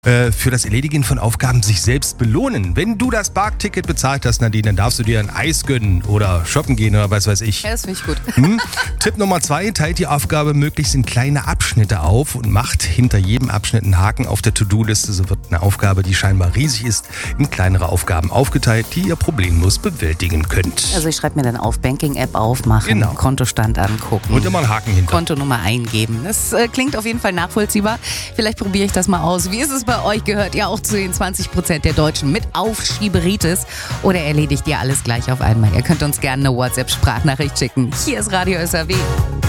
Für das Erledigen von Aufgaben sich selbst belohnen. Wenn du das Parkticket bezahlt hast, Nadine, dann darfst du dir ein Eis gönnen oder shoppen gehen oder was weiß ich. Ja, das finde ich gut. Tipp Nummer 2, teilt die Aufgabe möglichst in kleine Abschnitte auf und macht hinter jedem Abschnitt einen Haken auf der To-Do-Liste. So wird eine Aufgabe, die scheinbar riesig ist, in kleinere Aufgaben aufgeteilt, die ihr problemlos bewältigen könnt. Also ich schreibe mir dann auf, Banking-App aufmachen, Genau. Kontostand angucken. Und immer einen Haken hinter. Kontonummer eingeben. Das klingt auf jeden Fall nachvollziehbar. Vielleicht probiere ich das mal aus. Wie ist es bei euch? Gehört ihr auch zu den 20% der Deutschen mit Aufschieberitis? Oder erledigt ihr alles gleich auf einmal? Ihr könnt uns gerne eine WhatsApp-Sprachnachricht schicken. Hier ist Radio SAW.